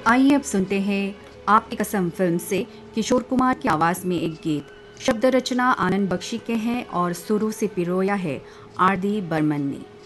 आइए अब सुनते हैं आपकी कसम फिल्म से किशोर कुमार की आवाज़ में एक गीत। शब्द रचना आनंद बख्शी के हैं और सुरों से पिरोया है आर डी बर्मन ने।